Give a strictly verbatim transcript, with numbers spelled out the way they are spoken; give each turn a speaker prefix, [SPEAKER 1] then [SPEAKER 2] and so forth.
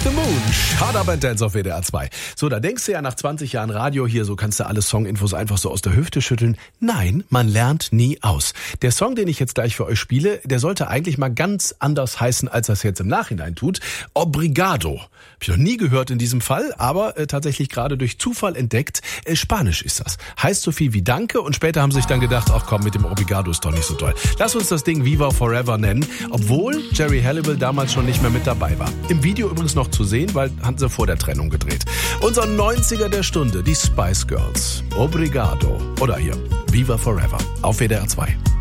[SPEAKER 1] the Moon. Shut Up and Dance auf W D R zwei. So, da denkst du ja nach zwanzig Jahren Radio hier, so kannst du alle Songinfos einfach so aus der Hüfte schütteln. Nein, man lernt nie aus. Der Song, den ich jetzt gleich für euch spiele, der sollte eigentlich mal ganz anders heißen, als das jetzt im Nachhinein tut. Obrigado. Hab ich noch nie gehört in diesem Fall, aber äh, tatsächlich gerade durch Zufall entdeckt. Äh, Spanisch ist das. Heißt so viel wie Danke und später haben sie sich dann gedacht, ach komm, mit dem Obrigado ist doch nicht so toll. Lass uns das Ding Viva Forever nennen, obwohl Jerry Halliwell damals schon nicht mehr mit dabei war. Im Video übrigens noch zu sehen, weil hatten sie vor der Trennung gedreht. Unser neunziger der Stunde, die Spice Girls. Obrigado. Oder hier, Viva Forever auf W D R zwei.